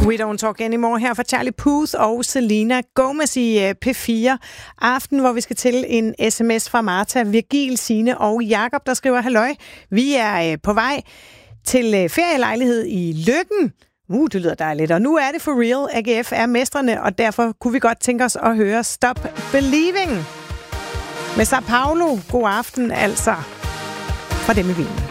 We Don't Talk Anymore her fra Charlie Puth og Selena Gomez i P4 Aften, hvor vi skal til en sms fra Martha, Virgil, Signe og Jakob, der skriver: halløj, vi er på vej til ferielejlighed i Løkken. Det lyder dejligt, og nu er det for real. AGF er mestrene, og derfor kunne vi godt tænke os at høre Stop Believing med Sao Paulo. God aften altså fra dem i Wien.